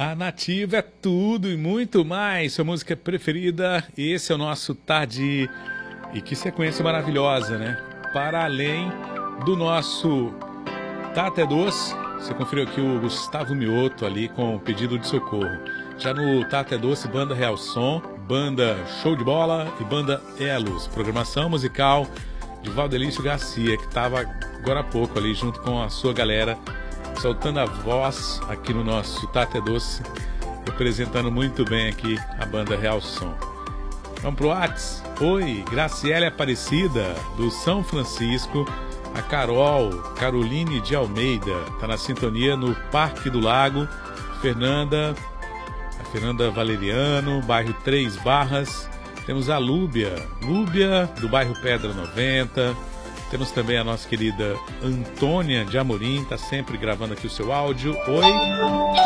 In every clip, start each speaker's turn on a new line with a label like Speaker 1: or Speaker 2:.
Speaker 1: A Nativa é tudo e muito mais. Sua música preferida. Esse é o nosso Tarde. E que sequência maravilhosa, né? Para além do nosso Tá Até Doce, você conferiu aqui o Gustavo Mioto ali com o pedido de socorro. Já no Tá Até Doce, banda Real Som, banda Show de Bola e banda Elos. Programação musical de Valdelício Garcia, que estava agora há pouco ali junto com a sua galera, soltando a voz aqui no nosso Tá Até Doce, representando muito bem aqui a banda Real Som. Vamos pro Whats. Oi, Graciela Aparecida, do São Francisco. A Carol, Caroline de Almeida, tá na sintonia no Parque do Lago. A Fernanda Valeriano, bairro Três Barras. Temos a Lúbia do bairro Pedra 90. Temos também a nossa querida Antônia de Amorim, tá sempre gravando aqui o seu áudio. Oi.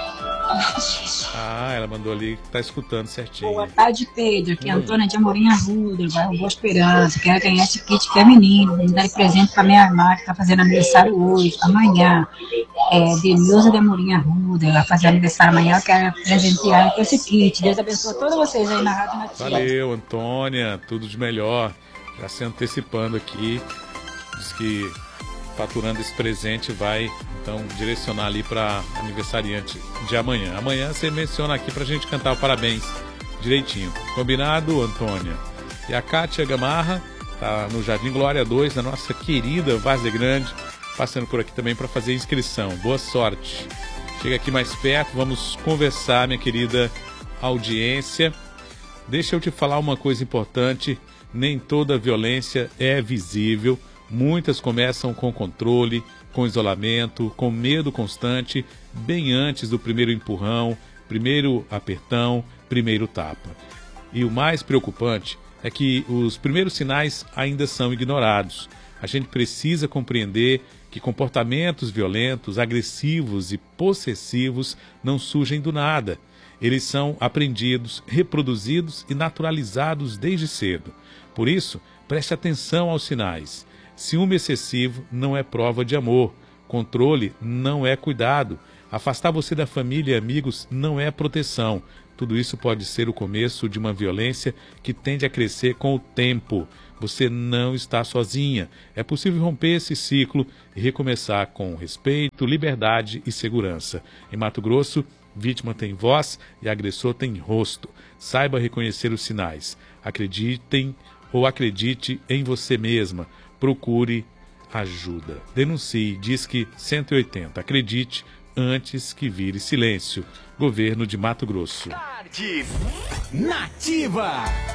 Speaker 1: Ah, ela mandou ali que tá escutando certinho.
Speaker 2: Boa tarde, Pedro. Aqui é a Antônia de Amorim Arruda, do bairro Boa Esperança. Quero ganhar esse kit feminino, me dar de presente para minha irmã, que tá fazendo aniversário hoje, amanhã. Denilza de Amorim Arruda, ela vai fazer aniversário amanhã, eu quero presentear com esse kit. Deus abençoe a todos vocês aí na Rádio Nativa.
Speaker 1: Valeu, Antônia, tudo de melhor. Já se antecipando aqui, diz que faturando esse presente vai então direcionar ali para aniversariante de amanhã. Amanhã você menciona aqui pra gente cantar o parabéns direitinho. Combinado, Antônia? E a Kátia Gamarra tá no Jardim Glória 2, na nossa querida Várzea Grande, passando por aqui também para fazer inscrição. Boa sorte. Chega aqui mais perto, vamos conversar, minha querida audiência. Deixa eu te falar uma coisa importante. Nem toda violência é visível. Muitas começam com controle, com isolamento, com medo constante, bem antes do primeiro empurrão, primeiro apertão, primeiro tapa. E o mais preocupante é que os primeiros sinais ainda são ignorados. A gente precisa compreender que comportamentos violentos, agressivos e possessivos não surgem do nada. Eles são aprendidos, reproduzidos e naturalizados desde cedo. Por isso, preste atenção aos sinais. Ciúme excessivo não é prova de amor. Controle não é cuidado. Afastar você da família e amigos não é proteção. Tudo isso pode ser o começo de uma violência que tende a crescer com o tempo. Você não está sozinha. É possível romper esse ciclo e recomeçar com respeito, liberdade e segurança. Em Mato Grosso, vítima tem voz e agressor tem rosto. Saiba reconhecer os sinais. Acredite em você mesma. Procure ajuda. Denuncie. Disque 180. Acredite antes que vire silêncio. Governo de Mato Grosso.
Speaker 3: Tarde Nativa.